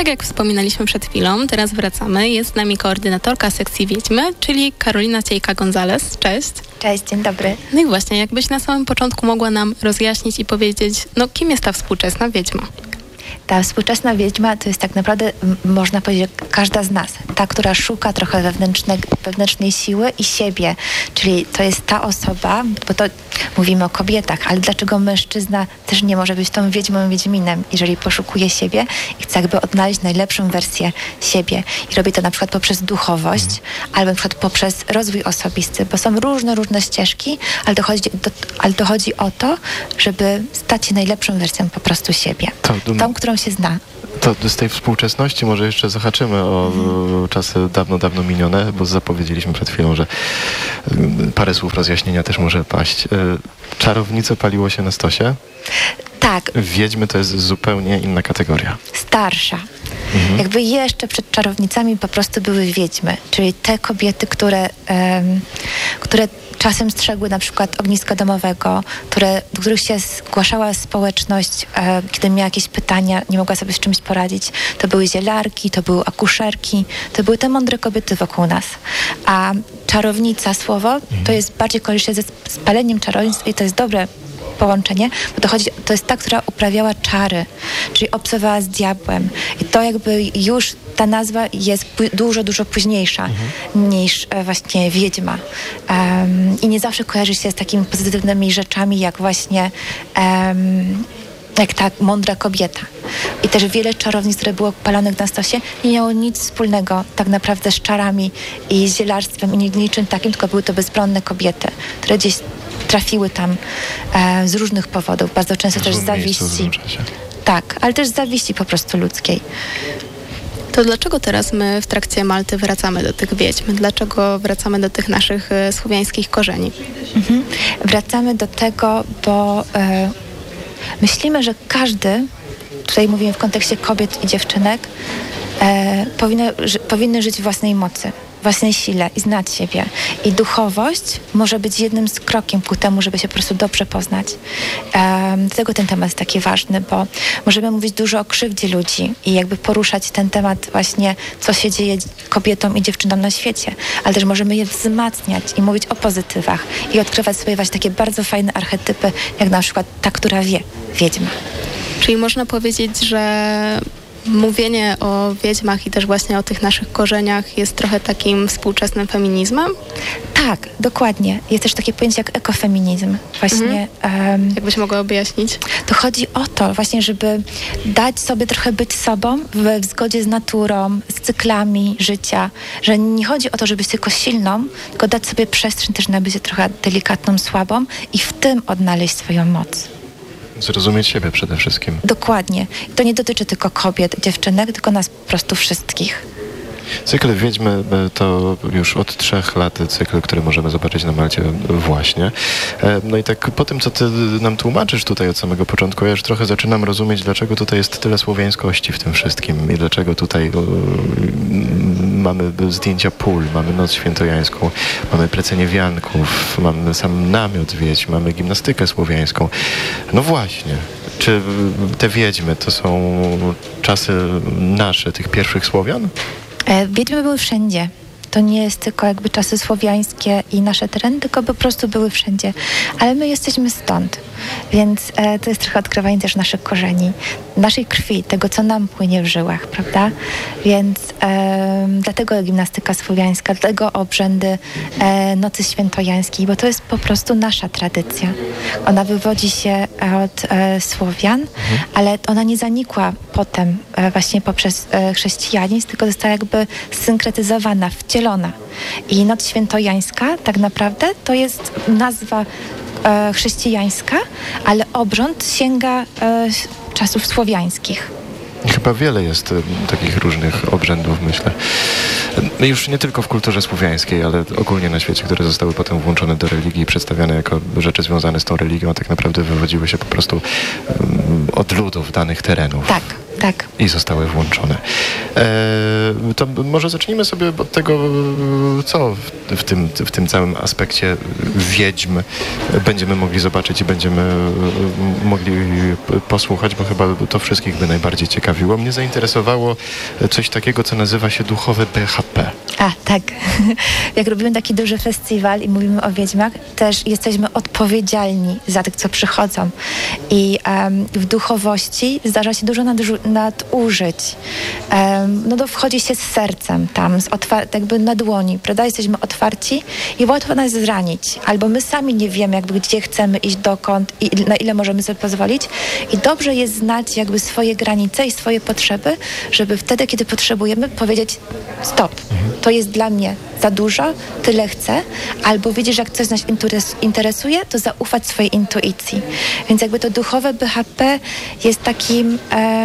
Tak jak wspominaliśmy przed chwilą, teraz wracamy. Jest z nami koordynatorka sekcji Wiedźmy, czyli Karolina Ciejka-Gonzalez. Cześć. Cześć, dzień dobry. No i właśnie, jakbyś na samym początku mogła nam rozjaśnić i powiedzieć, kim jest ta współczesna wiedźma? Ta współczesna wiedźma to jest tak naprawdę, można powiedzieć, każda z nas. Ta, która szuka trochę wewnętrznej siły i siebie. Czyli to jest ta osoba, bo to mówimy o kobietach, ale dlaczego mężczyzna też nie może być tą wiedźmą, wiedźminem, jeżeli poszukuje siebie i chce jakby odnaleźć najlepszą wersję siebie. I robi to na przykład poprzez duchowość, albo na przykład poprzez rozwój osobisty, bo są różne ścieżki, ale to chodzi o to, żeby stać się najlepszą wersją po prostu siebie. Tą, którą się zna. To z tej współczesności może jeszcze zahaczymy o czasy dawno minione, bo zapowiedzieliśmy przed chwilą, że parę słów rozjaśnienia też może paść. Czarownice paliło się na stosie? Tak. Wiedźmy to jest zupełnie inna kategoria. Starsza. Jakby jeszcze przed czarownicami po prostu były wiedźmy, czyli te kobiety, które czasem strzegły na przykład ogniska domowego, do których się zgłaszała społeczność, kiedy miała jakieś pytania, nie mogła sobie z czymś poradzić. To były zielarki, to były akuszerki, to były te mądre kobiety wokół nas. A czarownica, słowo, to jest bardziej kojarzy się ze spaleniem czarownictw i to jest dobre połączenie, bo to jest ta, która uprawiała czary, czyli obcowała z diabłem. I to jakby już ta nazwa jest dużo późniejsza niż właśnie wiedźma. I nie zawsze kojarzy się z takimi pozytywnymi rzeczami, jak właśnie jak ta mądra kobieta. I też wiele czarownic, które było palonych na stosie, nie miało nic wspólnego tak naprawdę z czarami i z zielarstwem i niczym takim, tylko były to bezbronne kobiety, które gdzieś trafiły tam z różnych powodów, bardzo często też z zawiści. Tak, ale też z zawiści po prostu ludzkiej. To dlaczego teraz my w trakcie Malty wracamy do tych wiedźm? Dlaczego wracamy do tych naszych słowiańskich korzeni? Wracamy do tego, bo myślimy, że każdy, tutaj mówimy w kontekście kobiet i dziewczynek, powinny żyć w własnej mocy, własnej sile i znać siebie. I duchowość może być jednym z krokiem ku temu, żeby się po prostu dobrze poznać. Dlatego ten temat jest taki ważny, bo możemy mówić dużo o krzywdzie ludzi i jakby poruszać ten temat właśnie, co się dzieje kobietom i dziewczynom na świecie, ale też możemy je wzmacniać i mówić o pozytywach i odkrywać sobie właśnie takie bardzo fajne archetypy, jak na przykład ta, która wie, wiedźma. Czyli można powiedzieć, że mówienie o wiedźmach i też właśnie o tych naszych korzeniach jest trochę takim współczesnym feminizmem? Tak, dokładnie. Jest też takie pojęcie jak ekofeminizm. Właśnie. Jakbyś mogła objaśnić? To chodzi o to właśnie, żeby dać sobie trochę być sobą w zgodzie z naturą, z cyklami życia. Że nie chodzi o to, żeby być tylko silną, tylko dać sobie przestrzeń też na bycie trochę delikatną, słabą i w tym odnaleźć swoją moc. Zrozumieć siebie przede wszystkim. Dokładnie. To nie dotyczy tylko kobiet, dziewczynek, tylko nas po prostu wszystkich. Cykl Wiedźmy to już od 3 lat cykl, który możemy zobaczyć na Malcie właśnie. No i tak po tym, co ty nam tłumaczysz tutaj od samego początku, ja już trochę zaczynam rozumieć, dlaczego tutaj jest tyle słowiańskości w tym wszystkim i dlaczego tutaj mamy zdjęcia pól, mamy Noc Świętojańską, mamy plecenie wianków, mamy sam namiot wiedźm, mamy gimnastykę słowiańską. No właśnie. Czy te wiedźmy to są czasy nasze, tych pierwszych Słowian? Wiedźmy były wszędzie. To nie jest tylko jakby czasy słowiańskie i nasze tereny, tylko po prostu były wszędzie. Ale my jesteśmy stąd. Więc to jest trochę odkrywanie też naszych korzeni, naszej krwi, tego, co nam płynie w żyłach, prawda? Więc dlatego gimnastyka słowiańska, dlatego obrzędy Nocy Świętojańskiej, bo to jest po prostu nasza tradycja. Ona wywodzi się od Słowian, ale ona nie zanikła potem właśnie poprzez chrześcijanizm, tylko została jakby synkretyzowana, wcielona. I Noc Świętojańska tak naprawdę to jest nazwa chrześcijańska, ale obrząd sięga czasów słowiańskich. Chyba wiele jest takich różnych obrzędów, myślę. Już nie tylko w kulturze słowiańskiej, ale ogólnie na świecie, które zostały potem włączone do religii i przedstawiane jako rzeczy związane z tą religią, a tak naprawdę wywodziły się po prostu od ludów danych terenów. Tak, Tak. I zostały włączone. To może zacznijmy sobie od tego, co w tym całym aspekcie wiedźm będziemy mogli zobaczyć i będziemy mogli posłuchać, bo chyba to wszystkich by najbardziej ciekawiło. Mnie zainteresowało coś takiego, co nazywa się duchowe BHP. A, tak. Jak robimy taki duży festiwal i mówimy o wiedźmach, też jesteśmy odpowiedzialni za tych, co przychodzą. I w duchowości zdarza się dużo nadużyć. To wchodzi się z sercem tam, jakby na dłoni, prawda? Jesteśmy otwarci i łatwo nas zranić. Albo my sami nie wiemy, jakby gdzie chcemy iść, dokąd i na ile możemy sobie pozwolić. I dobrze jest znać jakby swoje granice i swoje potrzeby, żeby wtedy, kiedy potrzebujemy, powiedzieć stop. To jest dla mnie za dużo, tyle chcę, albo widzisz, jak coś nas interesuje, to zaufać swojej intuicji. Więc jakby to duchowe BHP jest takim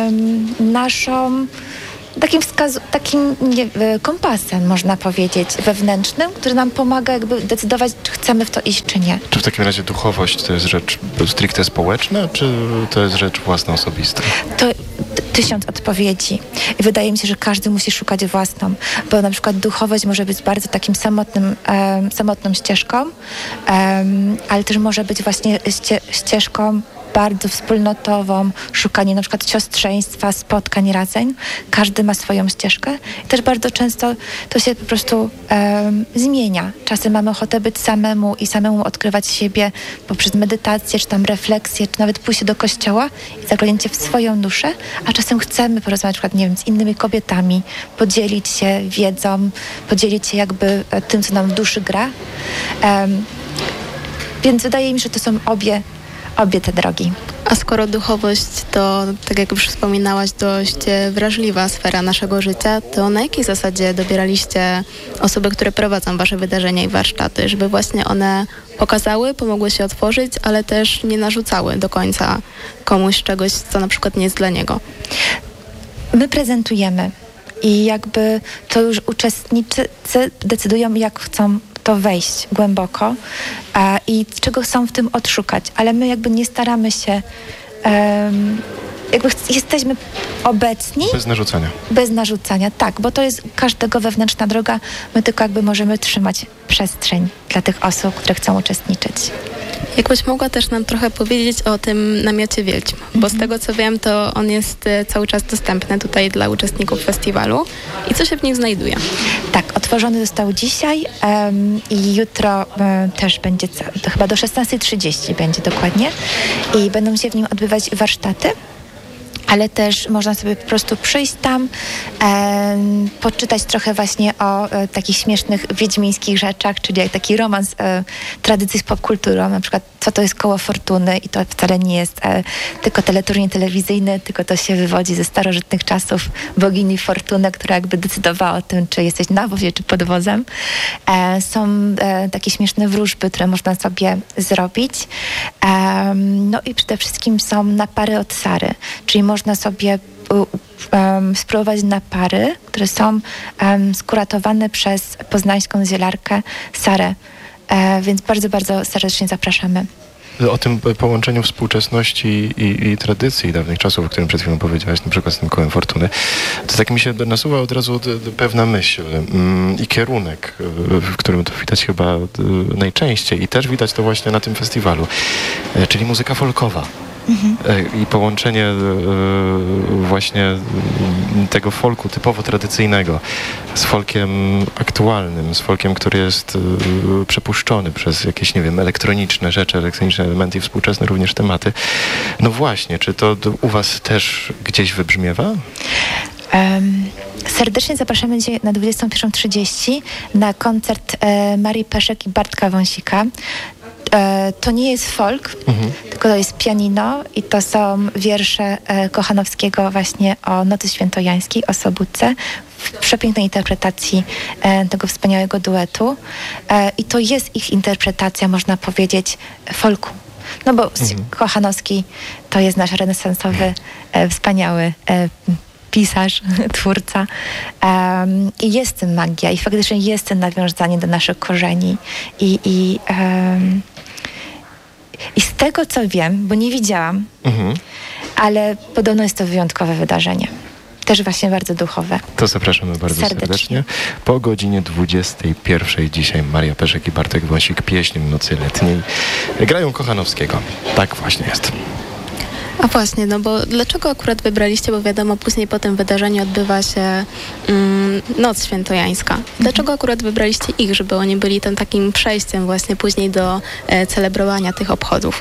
takim kompasem, można powiedzieć, wewnętrznym, który nam pomaga jakby decydować, czy chcemy w to iść, czy nie. Czy w takim razie duchowość to jest rzecz stricte społeczna, czy to jest rzecz własna, osobista? To 1000 odpowiedzi. I wydaje mi się, że każdy musi szukać własną, bo na przykład duchowość może być bardzo takim samotną ścieżką, ale też może być właśnie ścieżką bardzo wspólnotową, szukanie na przykład siostrzeństwa, spotkań razem. Każdy ma swoją ścieżkę. I też bardzo często to się po prostu zmienia. Czasem mamy ochotę być samemu i samemu odkrywać siebie poprzez medytację, czy tam refleksję, czy nawet pójście do kościoła i zaglądnięcie w swoją duszę, a czasem chcemy porozmawiać na przykład, nie wiem, z innymi kobietami, podzielić się wiedzą, podzielić się jakby tym, co nam w duszy gra. Więc wydaje mi się, że to są obie te drogi. A skoro duchowość to, tak jak już wspominałaś, dość wrażliwa sfera naszego życia, to na jakiej zasadzie dobieraliście osoby, które prowadzą wasze wydarzenia i warsztaty, żeby właśnie one pokazały, pomogły się otworzyć, ale też nie narzucały do końca komuś czegoś, co na przykład nie jest dla niego? My prezentujemy i jakby to już uczestnicy decydują, jak chcą to wejść głęboko i czego chcą w tym odszukać, ale my jakby nie staramy się, jakby jesteśmy obecni. Bez narzucania, tak, bo to jest każdego wewnętrzna droga, my tylko jakby możemy trzymać przestrzeń dla tych osób, które chcą uczestniczyć. Jakbyś mogła też nam trochę powiedzieć o tym namiocie Wiedźm, bo z tego co wiem, to on jest cały czas dostępny tutaj dla uczestników festiwalu. I co się w nim znajduje? Tak, otworzony został dzisiaj i jutro też będzie, to chyba do 16:30 będzie dokładnie i będą się w nim odbywać warsztaty. Ale też można sobie po prostu przyjść tam, poczytać trochę właśnie o takich śmiesznych wiedźmińskich rzeczach, czyli jak taki romans tradycji z popkulturą, na przykład co to jest koło fortuny i to wcale nie jest tylko teleturniej telewizyjny, tylko to się wywodzi ze starożytnych czasów bogini Fortuny, która jakby decydowała o tym, czy jesteś na wozie, czy pod wozem. Są takie śmieszne wróżby, które można sobie zrobić. No i przede wszystkim są napary od Sary, czyli można sobie spróbować napary, które są skuratowane przez poznańską zielarkę Sarę. Więc bardzo, bardzo serdecznie zapraszamy. O tym połączeniu współczesności i tradycji dawnych czasów, o którym przed chwilą powiedziałaś, na przykład z tym kołem fortuny, to tak mi się nasuwa od razu pewna myśl i kierunek, w którym to widać chyba najczęściej i też widać to właśnie na tym festiwalu, czyli muzyka folkowa. I połączenie właśnie tego folku typowo tradycyjnego z folkiem aktualnym, z folkiem, który jest przepuszczony przez jakieś, nie wiem, elektroniczne rzeczy, elektroniczne elementy i współczesne również tematy. No właśnie, czy to u was też gdzieś wybrzmiewa? Serdecznie zapraszamy dzisiaj na 21:30 na koncert Marii Peszek i Bartka Wąsika. To nie jest folk, tylko to jest pianino i to są wiersze Kochanowskiego właśnie o Nocy Świętojańskiej, o Sobótce, w przepięknej interpretacji tego wspaniałego duetu. I to jest ich interpretacja, można powiedzieć, folku. No bo Kochanowski to jest nasz renesansowy, wspaniały pisarz, twórca. I jest w tym magia i faktycznie jest to nawiązanie do naszych korzeni. I z tego, co wiem, bo nie widziałam, ale podobno jest to wyjątkowe wydarzenie. Też właśnie bardzo duchowe. To zapraszamy bardzo serdecznie. Po godzinie 21 dzisiaj Maria Peszek i Bartek Wąsik, pieśń Nocy Letniej, grają Kochanowskiego. Tak właśnie jest. A właśnie, no bo dlaczego akurat wybraliście, bo wiadomo, później po tym wydarzeniu odbywa się Noc Świętojańska. Dlaczego akurat wybraliście ich, żeby oni byli tym takim przejściem właśnie później do celebrowania tych obchodów?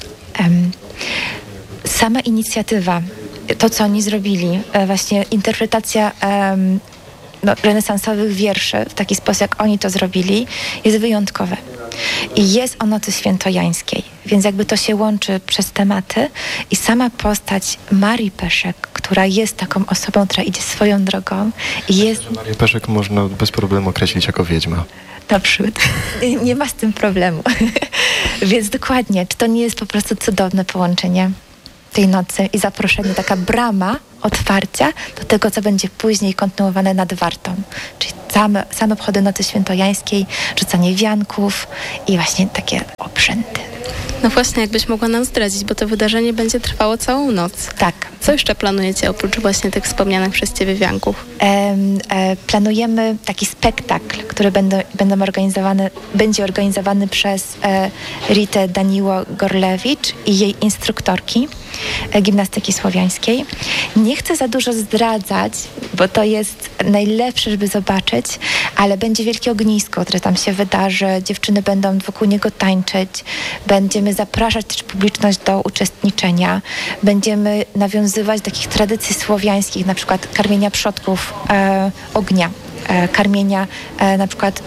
Sama inicjatywa, to co oni zrobili, właśnie interpretacja renesansowych wierszy w taki sposób, jak oni to zrobili, jest wyjątkowe. I jest o Nocy Świętojańskiej, więc jakby to się łączy przez tematy i sama postać Marii Peszek, która jest taką osobą, która idzie swoją drogą i jest... Marię Peszek można bez problemu określić jako wiedźma. Naprzód. Nie ma z tym problemu. Więc dokładnie, czy to nie jest po prostu cudowne połączenie tej nocy i zaproszenie, taka brama otwarcia do tego, co będzie później kontynuowane nad Wartą. Czyli same obchody Nocy Świętojańskiej, rzucanie wianków i właśnie takie obrzędy. No właśnie, jakbyś mogła nam zdradzić, bo to wydarzenie będzie trwało całą noc. Tak. Co jeszcze planujecie oprócz właśnie tych wspomnianych przez Ciebie wianków? Planujemy taki spektakl, który będzie organizowany przez Ritę Daniło-Gorlewicz i jej instruktorki gimnastyki słowiańskiej. Nie chcę za dużo zdradzać, bo to jest najlepsze, żeby zobaczyć, ale będzie wielkie ognisko, które tam się wydarzy. Dziewczyny będą wokół niego tańczyć. Będziemy zapraszać też publiczność do uczestniczenia. Będziemy nawiązywać do takich tradycji słowiańskich, na przykład karmienia przodków ognia, karmienia na przykład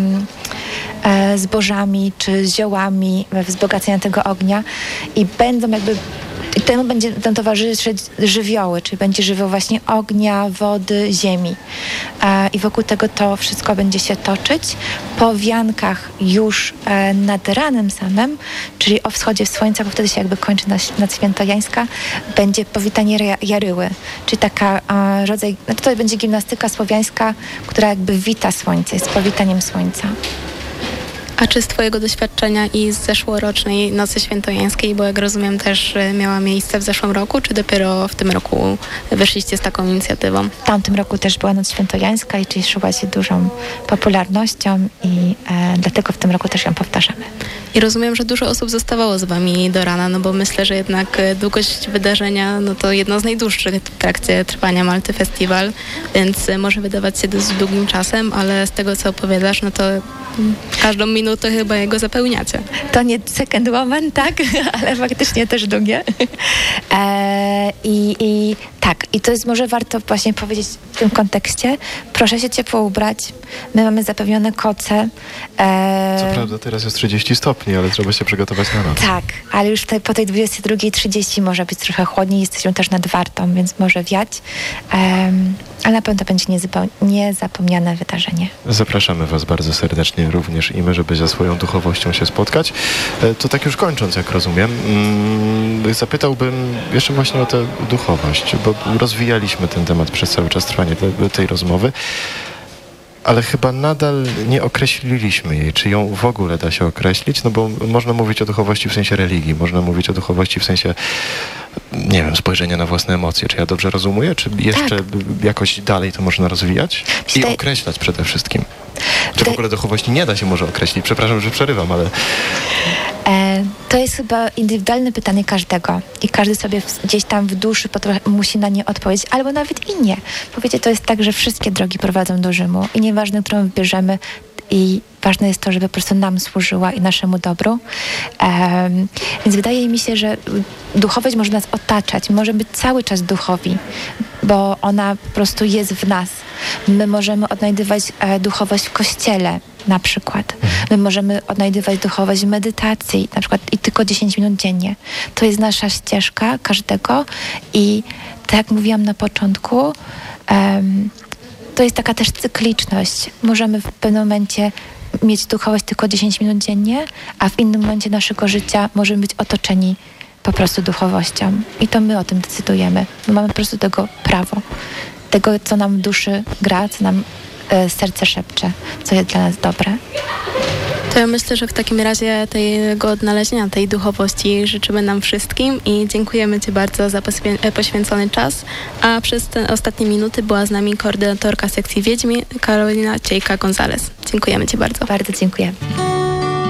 zbożami czy ziołami, wzbogacenia tego ognia i temu będą towarzyszyć żywioły, czyli będzie żywioł właśnie ognia, wody, ziemi. I wokół tego to wszystko będzie się toczyć. Po wiankach już nad ranem samym, czyli o wschodzie słońca, bo wtedy się jakby kończy Noc Świętojańska, będzie powitanie Jaryły, czyli taka rodzaj, to będzie gimnastyka słowiańska, która jakby wita słońce, jest powitaniem słońca. A czy z Twojego doświadczenia i z zeszłorocznej Nocy Świętojańskiej, bo jak rozumiem też miała miejsce w zeszłym roku, czy dopiero w tym roku wyszliście z taką inicjatywą? W tamtym roku też była Noc Świętojańska i cieszyła się dużą popularnością i dlatego w tym roku też ją powtarzamy. I rozumiem, że dużo osób zostawało z Wami do rana, no bo myślę, że jednak długość wydarzenia, no to jedno z najdłuższych w trakcie trwania Malty Festival, więc może wydawać się dość długim czasem, ale z tego, co opowiadasz, no to każdą minutę chyba jego zapełniacie. To nie second woman, tak, ale faktycznie też długie. Tak, i to jest może warto właśnie powiedzieć w tym kontekście. Proszę się ciepło ubrać. My mamy zapewnione koce. Co prawda teraz jest 30 stopni, ale trzeba się przygotować na noc. Tak, ale już po tej 22:30 może być trochę chłodniej. Jesteśmy też nad Wartą, więc może wiać. Ale na pewno to będzie niezapomniane wydarzenie. Zapraszamy Was bardzo serdecznie również i my, żeby ze swoją duchowością się spotkać. To tak już kończąc, jak rozumiem, zapytałbym jeszcze właśnie o tę duchowość, bo rozwijaliśmy ten temat przez cały czas trwania tej rozmowy, ale chyba nadal nie określiliśmy jej, czy ją w ogóle da się określić, no bo można mówić o duchowości w sensie religii, można mówić o duchowości w sensie, nie wiem, spojrzenia na własne emocje. Czy ja dobrze rozumuję? Czy jeszcze jakoś dalej to można rozwijać? I określać przede wszystkim. Czy w ogóle duchowości nie da się może określić? Przepraszam, że przerywam, ale... To jest chyba indywidualne pytanie każdego i każdy sobie gdzieś tam w duszy musi na nie odpowiedzieć, albo nawet i nie. Powiecie, to jest tak, że wszystkie drogi prowadzą do Rzymu i nieważne, którą wybierzemy, i ważne jest to, żeby po prostu nam służyła i naszemu dobru. Więc wydaje mi się, że duchowość może nas otaczać, może być cały czas duchowi, bo ona po prostu jest w nas. My możemy odnajdywać duchowość w kościele na przykład. My możemy odnajdywać duchowość w medytacji, na przykład i tylko 10 minut dziennie. To jest nasza ścieżka każdego i tak jak mówiłam na początku, to jest taka też cykliczność. Możemy w pewnym momencie mieć duchowość tylko 10 minut dziennie, a w innym momencie naszego życia możemy być otoczeni po prostu duchowością. I to my o tym decydujemy. My mamy po prostu tego prawo. Tego, co nam w duszy gra, co nam serce szepcze, co jest dla nas dobre. To ja myślę, że w takim razie tego odnalezienia, tej duchowości życzymy nam wszystkim i dziękujemy Ci bardzo za poświęcony czas, a przez te ostatnie minuty była z nami koordynatorka sekcji Wiedźmin Karolina Ciejka-Gonzalez. Dziękujemy Ci bardzo. Bardzo dziękuję.